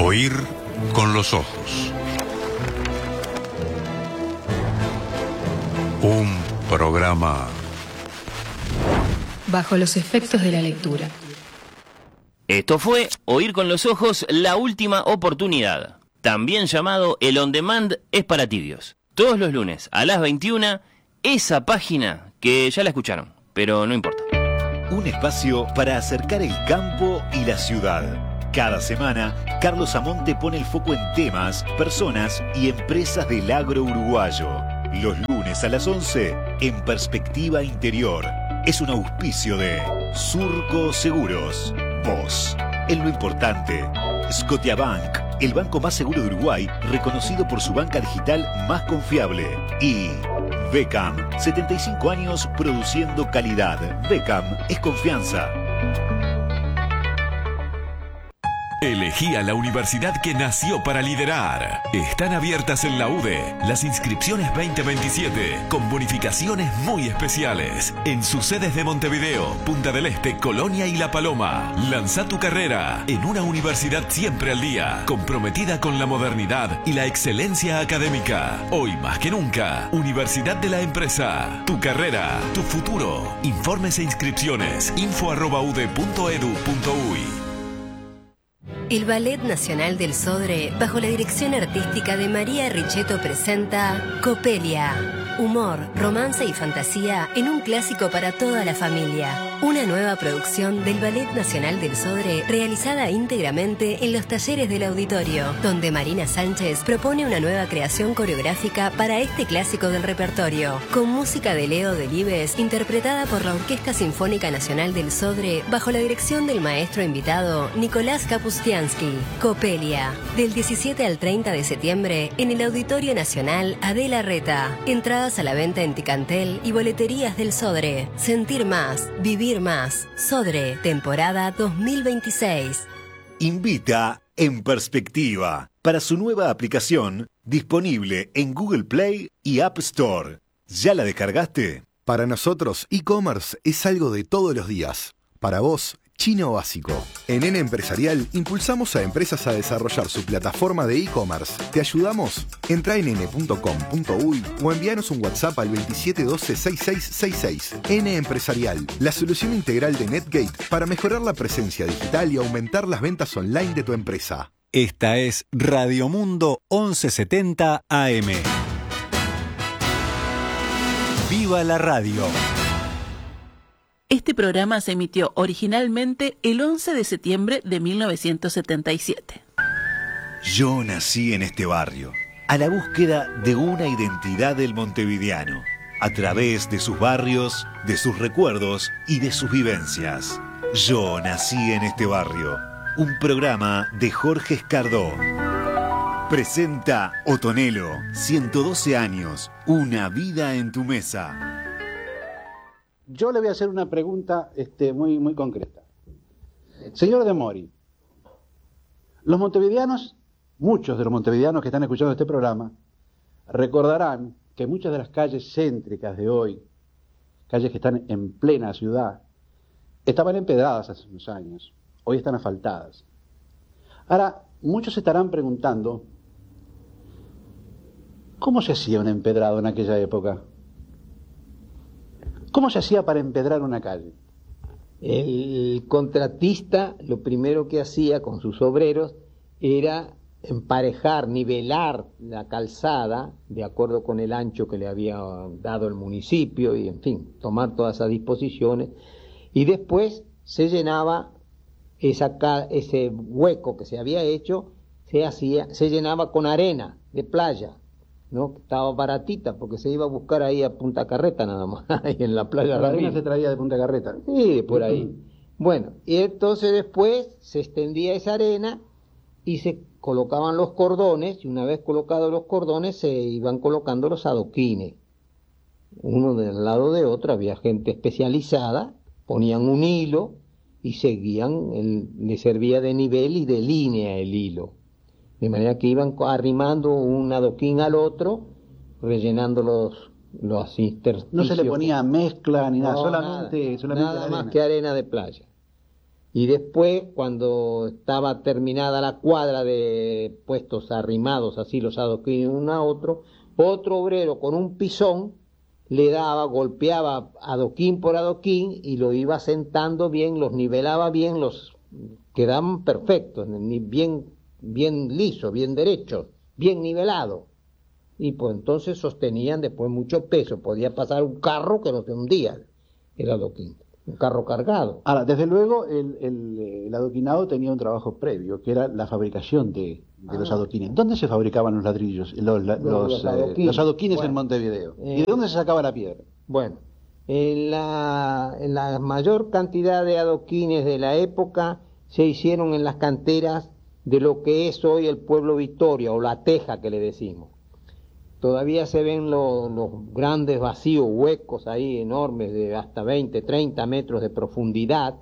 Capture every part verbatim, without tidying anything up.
Oír con los ojos. Un programa bajo los efectos de la lectura. Esto fue Oír con los ojos, la última oportunidad. También llamado El On Demand es para tibios. Todos los lunes a las veintiuna, esa página que ya la escucharon, pero no importa. Un espacio para acercar el campo y la ciudad. Cada semana, Carlos Amonte pone el foco en temas, personas y empresas del agro uruguayo. Los lunes a las once, en Perspectiva Interior. Es un auspicio de Surco Seguros. Vos, en lo importante. Scotiabank, el banco más seguro de Uruguay, reconocido por su banca digital más confiable. Y Beckham, setenta y cinco años produciendo calidad. Beckham es confianza. Elegí a la universidad que nació para liderar. Están abiertas en la U D E las inscripciones veinte veintisiete con bonificaciones muy especiales en sus sedes de Montevideo, Punta del Este, Colonia y La Paloma. Lanza tu carrera en una universidad siempre al día, comprometida con la modernidad y la excelencia académica. Hoy más que nunca, Universidad de la Empresa. Tu carrera, tu futuro. Informes e inscripciones info arroba ude punto edu punto uy. El Ballet Nacional del Sodre, bajo la dirección artística de María Richetto, presenta Copelia. Humor, romance y fantasía en un clásico para toda la familia. Una nueva producción del Ballet Nacional del Sodre realizada íntegramente en los talleres del auditorio, donde Marina Sánchez propone una nueva creación coreográfica para este clásico del repertorio, con música de Leo Delibes, interpretada por la Orquesta Sinfónica Nacional del Sodre, bajo la dirección del maestro invitado Nicolás Kapustiansky. Copelia, del diecisiete al treinta de septiembre en el Auditorio Nacional Adela Reta. Entradas a la venta en Ticantel y boleterías del Sodre. Sentir más, vivir más. Sodre, temporada dos mil veintiséis. Invita En Perspectiva para su nueva aplicación disponible en Google Play y App Store. ¿Ya la descargaste? Para nosotros, e-commerce es algo de todos los días. Para vos, chino básico. En N Empresarial impulsamos a empresas a desarrollar su plataforma de e-commerce. ¿Te ayudamos? Entra en ene punto com punto uy o envíanos un WhatsApp al veintisiete doce sesenta y seis sesenta y seis. N Empresarial, la solución integral de NetGate para mejorar la presencia digital y aumentar las ventas online de tu empresa. Esta es Radio Mundo once setenta A M. ¡Viva la radio! Este programa se emitió originalmente el once de septiembre de mil novecientos setenta y siete. Yo nací en este barrio, a la búsqueda de una identidad del montevideano, a través de sus barrios, de sus recuerdos y de sus vivencias. Yo nací en este barrio, un programa de Jorge Escardó. Presenta Otonelo, ciento doce años, una vida en tu mesa. Yo le voy a hacer una pregunta este, muy, muy concreta. Señor De Mori, los montevideanos, muchos de los montevideanos que están escuchando este programa, recordarán que muchas de las calles céntricas de hoy, calles que están en plena ciudad, estaban empedradas hace unos años, hoy están asfaltadas. Ahora, muchos se estarán preguntando, ¿cómo se hacía un empedrado en aquella época? ¿Cómo se hacía para empedrar una calle? El contratista lo primero que hacía con sus obreros era emparejar, nivelar la calzada de acuerdo con el ancho que le había dado el municipio y, en fin, tomar todas esas disposiciones. Y después se llenaba esa, ese hueco que se había hecho, se hacía, se llenaba con arena de playa, ¿no? Estaba baratita porque se iba a buscar ahí a Punta Carreta nada más, ahí en la playa. La arena se traía de Punta Carreta. Sí, por ahí. Uh-huh. Bueno, y entonces después se extendía esa arena y se colocaban los cordones, y una vez colocados los cordones se iban colocando los adoquines. Uno del lado de otro, había gente especializada, ponían un hilo y seguían, el, le servía de nivel y de línea el hilo. De manera que iban arrimando un adoquín al otro, rellenando los, los intersticios. No se le ponía mezcla ni nada, no, solamente, nada, solamente nada más que arena de playa. Y después, cuando estaba terminada la cuadra de puestos arrimados, así los adoquines uno a otro, otro obrero con un pisón le daba, golpeaba adoquín por adoquín y lo iba sentando bien, los nivelaba bien, los quedaban perfectos, bien, bien lisos, bien derechos, bien nivelados. Y pues entonces sostenían después mucho peso, podía pasar un carro que no se hundía el adoquín, un carro cargado. Ahora, desde luego el, el, el adoquinado tenía un trabajo previo, que era la fabricación de, de ah. los adoquines. ¿Dónde se fabricaban los ladrillos, los, los, los, los adoquines, eh, los adoquines bueno, en Montevideo? Eh, ¿Y de dónde se sacaba la piedra? Bueno, en la, en la mayor cantidad de adoquines de la época se hicieron en las canteras de lo que es hoy el pueblo Victoria, o La Teja que le decimos. Todavía se ven los, los grandes vacíos, huecos ahí enormes de hasta veinte, treinta metros de profundidad,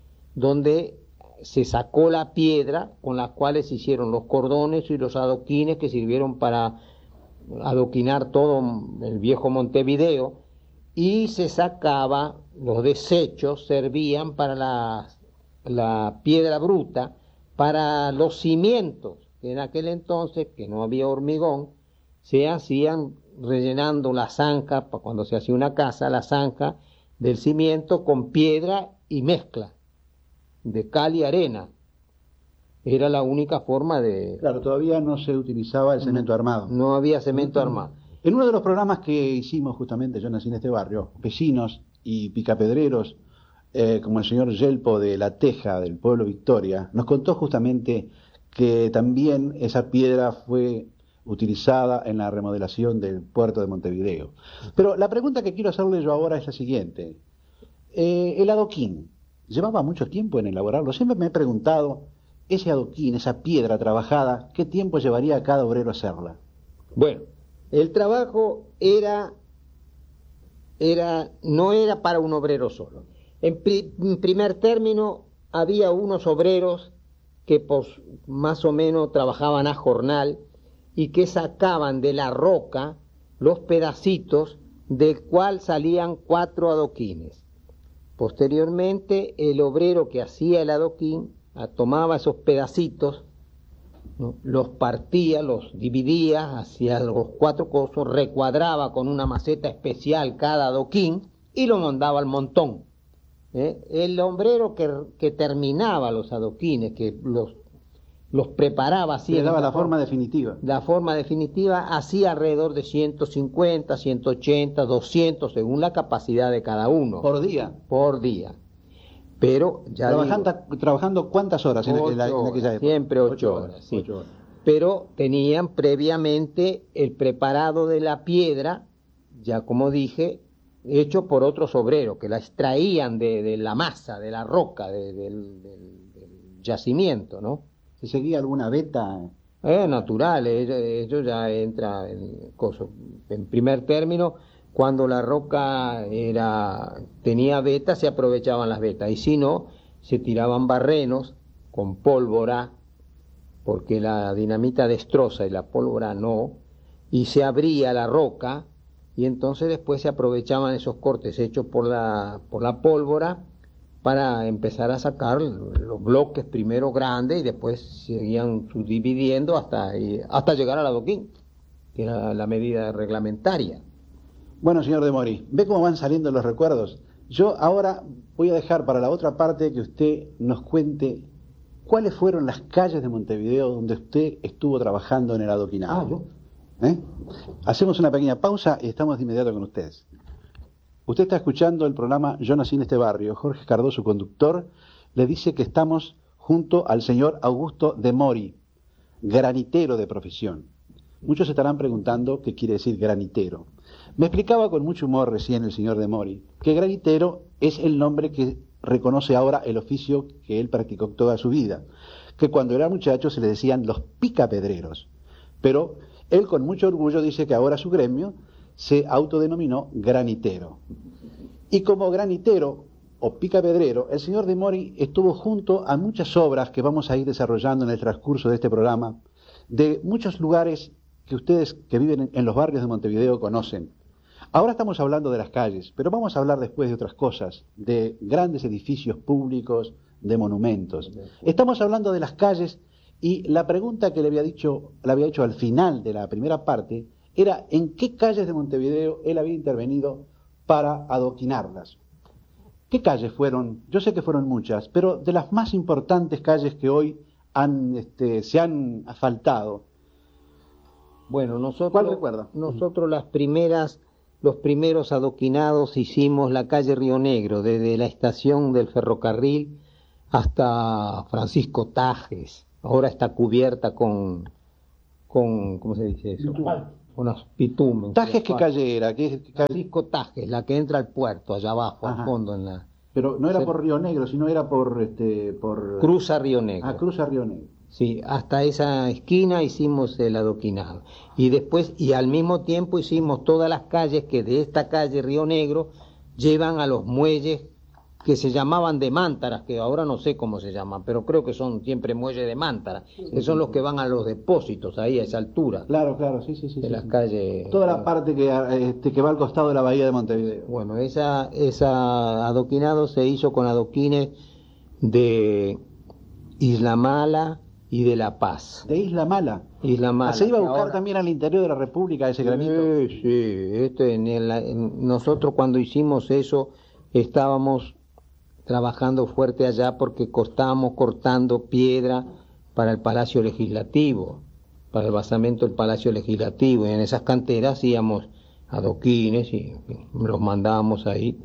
donde se sacó la piedra con las cuales se hicieron los cordones y los adoquines que sirvieron para adoquinar todo el viejo Montevideo, y se sacaba, los desechos servían para la, la piedra bruta, para los cimientos, que en aquel entonces, que no había hormigón, se hacían rellenando la zanja, cuando se hacía una casa, la zanja del cimiento con piedra y mezcla de cal y arena. Era la única forma de... Claro, todavía no se utilizaba el cemento no, armado. No había cemento no, armado. En uno de los programas que hicimos, justamente, yo nací en este barrio, vecinos y picapedreros, eh, como el señor Yelpo de La Teja, del pueblo Victoria, nos contó justamente que también esa piedra fue utilizada en la remodelación del puerto de Montevideo. Pero la pregunta que quiero hacerle yo ahora es la siguiente. Eh, el adoquín, ¿llevaba mucho tiempo en elaborarlo? Siempre me he preguntado, ese adoquín, esa piedra trabajada, ¿qué tiempo llevaría a cada obrero hacerla? Bueno, el trabajo era, era no era para un obrero solo. En, pri, en primer término, había unos obreros que pues, más o menos trabajaban a jornal, y que sacaban de la roca los pedacitos del cual salían cuatro adoquines. Posteriormente, el obrero que hacía el adoquín tomaba esos pedacitos, ¿no? Los partía, los dividía hacia los cuatro cosos, recuadraba con una maceta especial cada adoquín y lo mandaba al montón. ¿Eh? El obrero que, que terminaba los adoquines, que los los preparaba así. Le daba la forma definitiva. La forma definitiva, hacía alrededor de ciento cincuenta, ciento ochenta, doscientos, según la capacidad de cada uno. ¿Por día? Por día. Pero ya Trabajando, digo, ¿Trabajando cuántas horas en, en, la, en aquella época? Siempre ocho, ocho horas, horas, sí. Ocho horas. Pero tenían previamente el preparado de la piedra, ya como dije, hecho por otros obreros, que la extraían de, de la masa, de la roca, de, de, del, del yacimiento, ¿no? ¿Se seguía alguna veta? Es natural, eso ya entra en coso. En primer término, cuando la roca era tenía vetas, se aprovechaban las vetas, y si no, se tiraban barrenos con pólvora, porque la dinamita destroza y la pólvora no, y se abría la roca, y entonces después se aprovechaban esos cortes hechos por la, por la pólvora, para empezar a sacar los bloques primero grandes y después seguían subdividiendo hasta, hasta llegar al adoquín, que era la medida reglamentaria. Bueno, señor De Mori, ¿ve cómo van saliendo los recuerdos? Yo ahora voy a dejar para la otra parte que usted nos cuente cuáles fueron las calles de Montevideo donde usted estuvo trabajando en el adoquinado. Ah, yo. ¿Eh? Hacemos una pequeña pausa y estamos de inmediato con ustedes. Usted está escuchando el programa Yo nací en este barrio. Jorge Cardó, su conductor, le dice que estamos junto al señor Augusto De Mori, granitero de profesión. Muchos estarán preguntando qué quiere decir granitero. Me explicaba con mucho humor recién el señor De Mori que granitero es el nombre que reconoce ahora el oficio que él practicó toda su vida, que cuando era muchacho se le decían los picapedreros, pero él con mucho orgullo dice que ahora su gremio se autodenominó granitero. Y como granitero o picapedrero, el señor De Mori estuvo junto a muchas obras que vamos a ir desarrollando en el transcurso de este programa, de muchos lugares que ustedes que viven en los barrios de Montevideo conocen. Ahora estamos hablando de las calles, pero vamos a hablar después de otras cosas, de grandes edificios públicos, de monumentos. Estamos hablando de las calles y la pregunta que le había dicho, le había hecho al final de la primera parte era en qué calles de Montevideo él había intervenido para adoquinarlas. ¿Qué calles fueron? Yo sé que fueron muchas, pero de las más importantes calles que hoy han, este, se han asfaltado. Bueno, nosotros, ¿Cuál recuerda? Nosotros las primeras, los primeros adoquinados hicimos la calle Río Negro, desde la estación del ferrocarril hasta Francisco Tajes. Ahora está cubierta con, con ¿cómo se dice eso? Unos bitumen. ¿Tajes qué calle era? ¿Qué, qué calle? Francisco Tajes, la que entra al puerto, allá abajo, Ajá. al fondo. En la... Pero no era por Río Negro, sino era por... este por Cruza Río Negro. Ah, Cruza Río Negro. Sí, hasta esa esquina hicimos el adoquinado. Y después, y al mismo tiempo hicimos todas las calles que de esta calle Río Negro llevan a los muelles que se llamaban de mántaras, que ahora no sé cómo se llaman, pero creo que son siempre muelles de mántaras, que son los que van a los depósitos ahí a esa altura. Claro, claro, sí, sí, sí. De sí, las sí. calles. Toda la parte que, este, que va al costado de la bahía de Montevideo. Bueno, esa, esa adoquinado se hizo con adoquines de Isla Mala y de La Paz. De Isla Mala. Isla Mala. Ah, se iba a buscar ahora... también al interior de la República ese granito. Sí, sí. Este, en el, en, nosotros cuando hicimos eso estábamos trabajando fuerte allá porque estábamos cortando piedra para el Palacio Legislativo, para el basamento del Palacio Legislativo, y en esas canteras hacíamos adoquines y en fin, los mandábamos ahí.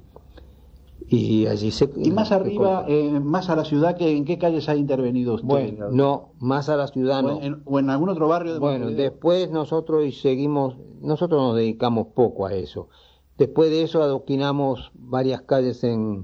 Y allí se... Y más arriba, eh, más a la ciudad, que ¿en qué calles ha intervenido usted? Bueno, no, más a la ciudad no. O en, o en algún otro barrio de Bueno, Montevideo. después nosotros seguimos, nosotros nos dedicamos poco a eso. Después de eso adoquinamos varias calles en,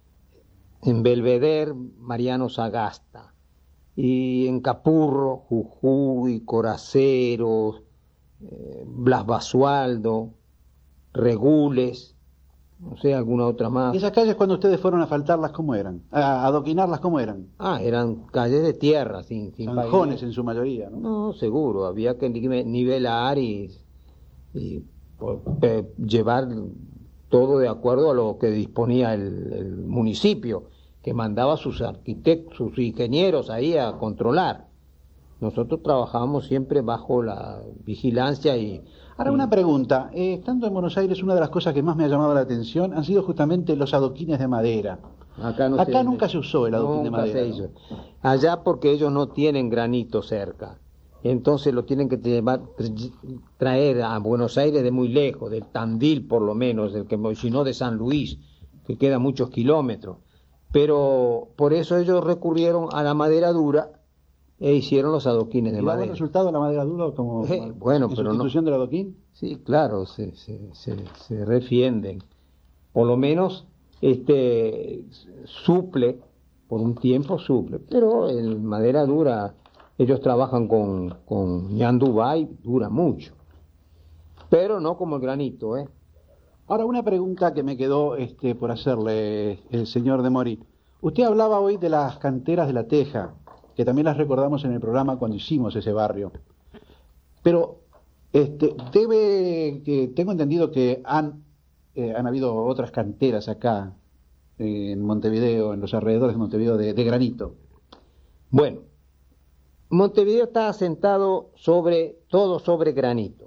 en Belvedere, Mariano Sagasta, y en Capurro, Jujuy, Coraceros, eh, Blas Basualdo, Regules, no sé, alguna otra más. ¿Y esas calles cuando ustedes fueron a asfaltarlas, cómo eran? A adoquinarlas, ¿cómo eran? Ah, eran calles de tierra, sin, sin Zanjones pavimento. en su mayoría, ¿no? No, seguro, había que nivelar y, y eh, llevar todo de acuerdo a lo que disponía el, el municipio, que mandaba sus arquitectos, sus ingenieros ahí a controlar. Nosotros trabajábamos siempre bajo la vigilancia y... Ahora una pregunta, eh, estando en Buenos Aires, una de las cosas que más me ha llamado la atención han sido justamente los adoquines de madera. Acá, no Acá se, nunca se usó el adoquín nunca de madera. se hizo. Allá porque ellos no tienen granito cerca. Entonces lo tienen que llevar, traer a Buenos Aires de muy lejos, del Tandil por lo menos, del que, si no de San Luis, que queda muchos kilómetros. Pero por eso ellos recurrieron a la madera dura e hicieron los adoquines de ¿Y madera. ¿Y el resultado de la madera dura como Eh, bueno, en pero no. sustitución del adoquín? Sí, claro, se, se, se, se refienden. Por lo menos este suple, por un tiempo suple. Pero en madera dura, ellos trabajan con, con ñandubay, dura mucho. Pero no como el granito, ¿eh? Ahora, una pregunta que me quedó este, por hacerle, el señor de Mori. Usted hablaba hoy de las canteras de La Teja, que también las recordamos en el programa cuando hicimos ese barrio. Pero este, debe, que tengo entendido que han, eh, han habido otras canteras acá eh, en Montevideo, en los alrededores de Montevideo, de, de granito. Bueno, Montevideo está asentado sobre, todo sobre granito.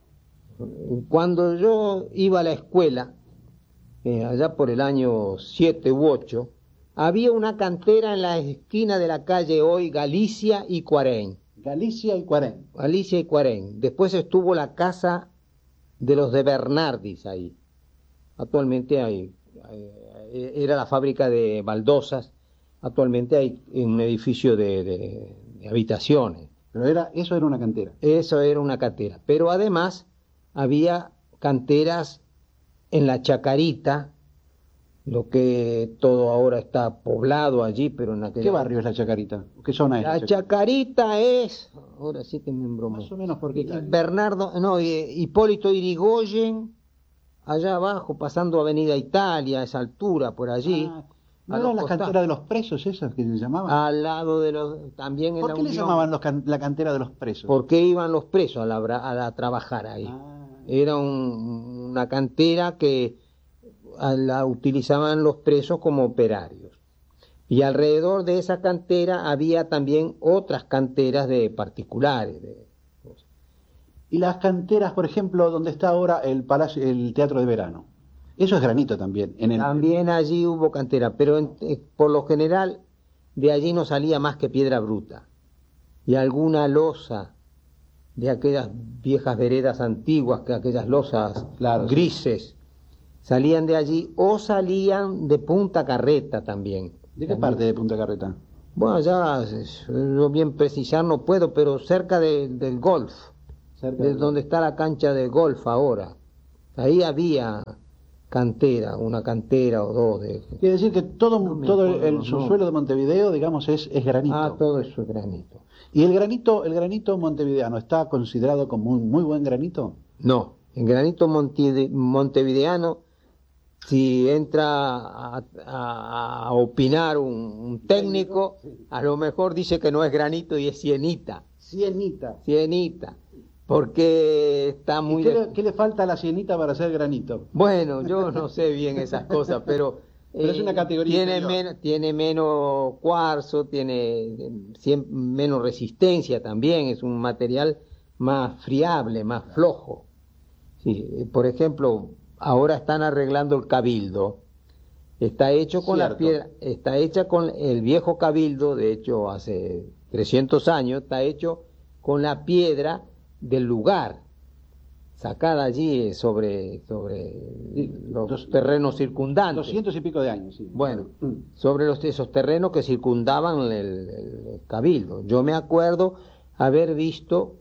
Cuando yo iba a la escuela, eh, allá por el año siete u ocho, había una cantera en la esquina de la calle hoy Galicia y Cuarén. Galicia y Cuarén. Galicia y Cuarén. Después estuvo la casa de los de Bernardis ahí. Actualmente hay, eh, era la fábrica de baldosas. Actualmente hay un edificio de, de, de habitaciones. Pero era, eso era una cantera. Eso era una cantera. Pero además había canteras en la Chacarita, lo que todo ahora está poblado allí, pero en aquel... ¿Qué barrio es la Chacarita? ¿Qué zona es? La Chacarita es, ahora sí que me embromé. Más o menos porque... Bernardo, no, Hipólito Irigoyen, allá abajo, pasando Avenida Italia, a esa altura, por allí. Ah, ¿no era la cantera de los presos esas que se llamaban? Al lado de los... también en ¿Por la qué le Unión. llamaban los can, la cantera de los presos? Porque iban los presos a, la, a, la, a trabajar ahí. Ah. Era un, una cantera que la utilizaban los presos como operarios. Y alrededor de esa cantera había también otras canteras de particulares. De... Y las canteras, por ejemplo, donde está ahora el palacio, el Teatro de Verano, eso es granito también. En el... También allí hubo cantera, pero en, eh, por lo general de allí no salía más que piedra bruta y alguna losa de aquellas viejas veredas antiguas, que aquellas losas claro, grises, sí. Salían de allí o salían de Punta Carreta también. ¿De qué parte de Punta Carreta? Bueno, ya no bien precisar no puedo, pero cerca de, del golf, cerca de, de donde está la cancha de golf ahora. Ahí había cantera, una cantera o dos. De... Quiere decir que todo, no todo acuerdo, el, el subsuelo no. de Montevideo, digamos, es, es granito. Ah, todo eso es granito. ¿Y el granito, el granito montevideano está considerado como un muy buen granito? No, el granito monte, montevideano, si entra a, a, a opinar un, un técnico, a lo mejor dice que no es granito y es sienita. Sienita. Sienita. Porque está muy... ¿Qué le, ¿Qué le falta a la sienita para hacer granito? Bueno, yo no sé bien esas cosas, pero... pero eh, es una categoría tiene, men, tiene menos cuarzo, tiene cien, menos resistencia también, es un material más friable, más flojo. Sí, por ejemplo, ahora están arreglando el cabildo. Está hecho con la piedra, está hecha con el viejo cabildo, de hecho hace trescientos años, está hecho con la piedra del lugar, sacada allí sobre, sobre los Dos, terrenos circundantes. Doscientos y pico de años, sí. Bueno, mm. sobre los, esos terrenos que circundaban el, el cabildo. Yo me acuerdo haber visto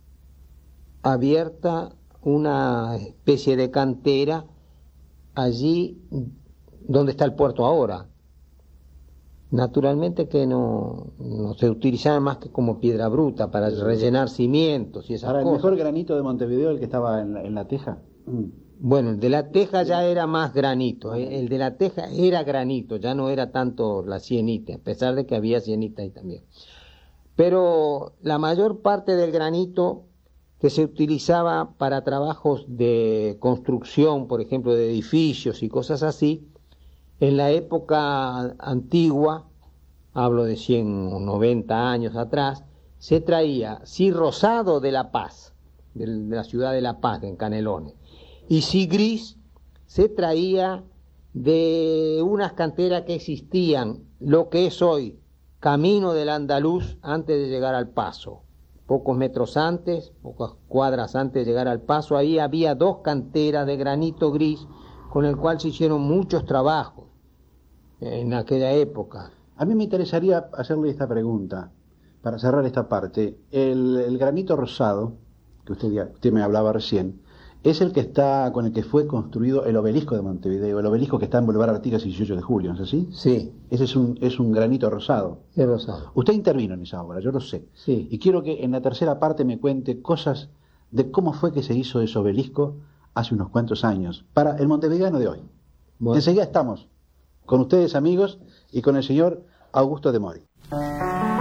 abierta una especie de cantera allí donde está el puerto ahora. Naturalmente que no, no se utilizaba más que como piedra bruta para rellenar cimientos y esas Ahora, cosas. ¿el mejor granito de Montevideo el que estaba en la, en la teja? Mm. Bueno, el de la teja ya era más granito. El de la teja era granito, ya no era tanto la sienita, a pesar de que había sienita ahí también. Pero la mayor parte del granito que se utilizaba para trabajos de construcción, por ejemplo, de edificios y cosas así, en la época antigua, hablo de cien o noventa años atrás, se traía sí rosado de La Paz, de la ciudad de La Paz, en Canelones, y sí gris se traía de unas canteras que existían, lo que es hoy Camino del Andaluz, antes de llegar al Paso. Pocos metros antes, pocas cuadras antes de llegar al Paso, ahí había dos canteras de granito gris con el cual se hicieron muchos trabajos en aquella época. A mí me interesaría hacerle esta pregunta, para cerrar esta parte. El, el granito rosado, que usted, usted me hablaba recién, es el que está, con el que fue construido el obelisco de Montevideo, el obelisco que está en Boulevard Artigas dieciocho de julio, ¿no es así? Sí. Ese es un, es un granito rosado. Es rosado. Usted intervino en esa obra, yo lo sé. Sí. Y quiero que en la tercera parte me cuente cosas de cómo fue que se hizo ese obelisco hace unos cuantos años, para el montevideano de hoy. Bueno. Enseguida estamos con ustedes, amigos, y con el señor Augusto de Mori.